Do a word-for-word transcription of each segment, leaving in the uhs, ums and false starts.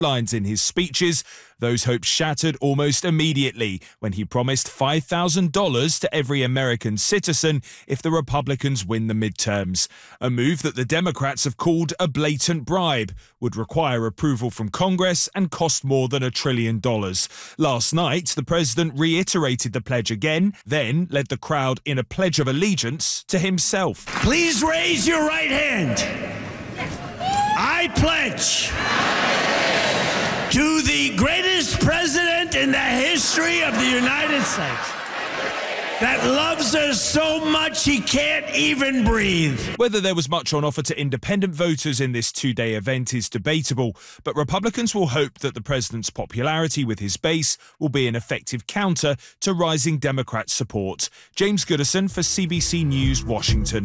lines in his speeches, those hopes shattered almost immediately when he promised five thousand dollars to every American citizen if the Republicans win the midterms, a move that the Democrats have called a blatant bribe, would require approval from Congress and cost more than a trillion dollars. Last night, the president reiterated the pledge again, then led the crowd in a pledge of allegiance to himself. Please raise your right hand. I pledge to the greatest president in the history of the United States that loves us so much he can't even breathe. Whether there was much on offer to independent voters in this two-day event is debatable, but Republicans will hope that the president's popularity with his base will be an effective counter to rising Democrat support. James Goodison for C B C News, Washington.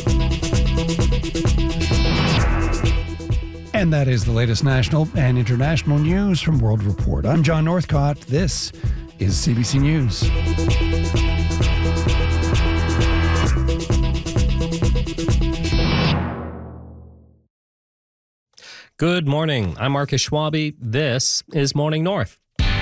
And that is the latest national and international news from World Report. I'm John Northcott. This is C B C News. Good morning. I'm Marcus Schwabe. This is Morning North.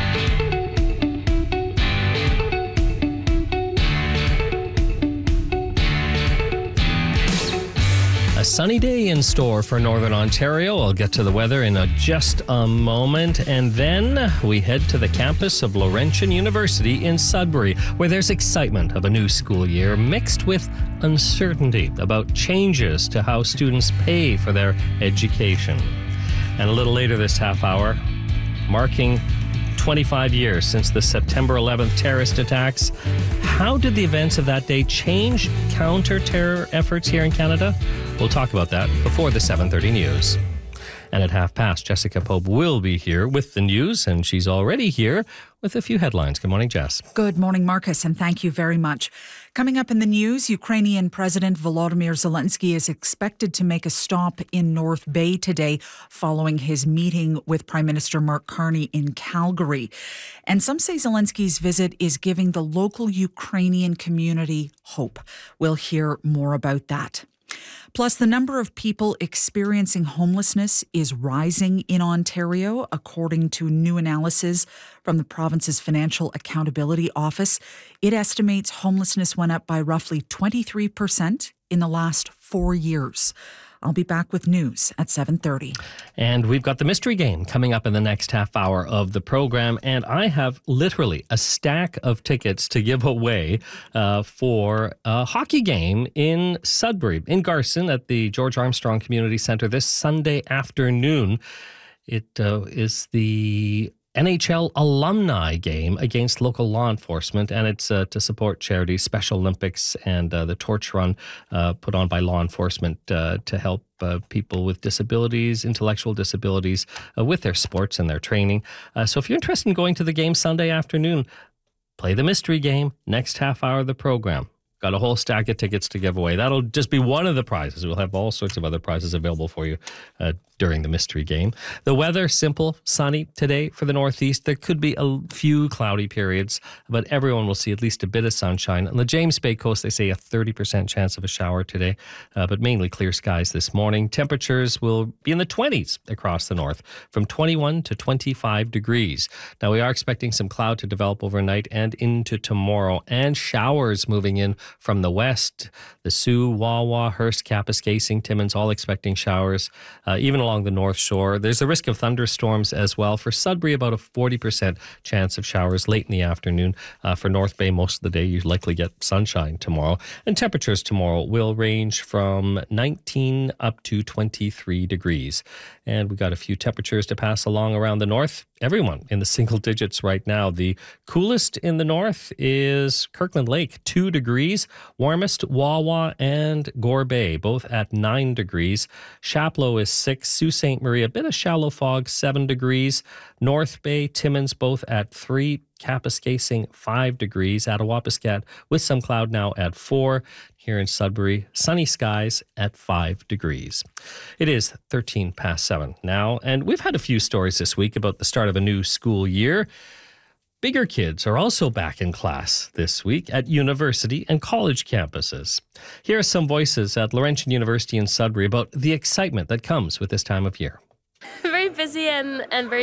A sunny day in store for Northern Ontario. I'll get to the weather in a, just a moment. And then we head to the campus of Laurentian University in Sudbury, where there's excitement of a new school year mixed with uncertainty about changes to how students pay for their education. And a little later this half hour, marking twenty-five years since the September eleventh terrorist attacks. How did the events of that day change counter-terror efforts here in Canada? We'll talk about that before the seven thirty news. And at half past, Jessica Pope will be here with the news, and she's already here with a few headlines. Good morning, Jess. Good morning, Marcus, and thank you very much. Coming up in the news, Ukrainian President Volodymyr Zelensky is expected to make a stop in North Bay today following his meeting with Prime Minister Mark Carney in Calgary. And some say Zelensky's visit is giving the local Ukrainian community hope. We'll hear more about that. Plus, the number of people experiencing homelessness is rising in Ontario, according to new analysis from the province's Financial Accountability Office. It estimates homelessness went up by roughly twenty-three percent in the last four years. I'll be back with news at seven thirty. And we've got the mystery game coming up in the next half hour of the program. And I have literally a stack of tickets to give away uh, for a hockey game in Sudbury, in Garson, at the George Armstrong Community Centre this Sunday afternoon. It uh, is the N H L alumni game against local law enforcement, and it's uh, to support charities, Special Olympics, and uh, the torch run uh, put on by law enforcement uh, to help uh, people with disabilities, intellectual disabilities, uh, with their sports and their training. Uh, so if you're interested in going to the game Sunday afternoon, play the mystery game next half hour of the program. Got a whole stack of tickets to give away. That'll just be one of the prizes. We'll have all sorts of other prizes available for you uh, during the mystery game. The weather, simple, sunny today for the Northeast. There could be a few cloudy periods, but everyone will see at least a bit of sunshine. On the James Bay coast, they say a thirty percent chance of a shower today, uh, but mainly clear skies this morning. Temperatures will be in the twenties across the north, from twenty-one to twenty-five degrees. Now, we are expecting some cloud to develop overnight and into tomorrow, and showers moving in from the west. The Sioux, Wawa, Hearst, Kapuskasing, Timmins, all expecting showers, uh, even along the North Shore. There's a risk of thunderstorms as well. For Sudbury, about a forty percent chance of showers late in the afternoon. Uh, for North Bay, most of the day, you likely get sunshine tomorrow. And temperatures tomorrow will range from nineteen up to twenty-three degrees. And we got a few temperatures to pass along around the north. Everyone in the single digits right now. The coolest in the north is Kirkland Lake, two degrees. Warmest, Wawa and Gore Bay, both at nine degrees. Chapleau is six. Sault Ste. Marie, a bit of shallow fog, seven degrees. North Bay, Timmins, both at three. Kapuskasing, five degrees. Attawapiskat with some cloud now at four. Here in Sudbury, sunny skies at five degrees. It is thirteen past seven now, and we've had a few stories this week about the start of a new school year. Bigger kids are also back in class this week at university and college campuses. Here are some voices at Laurentian University in Sudbury about the excitement that comes with this time of year. Very busy and, and very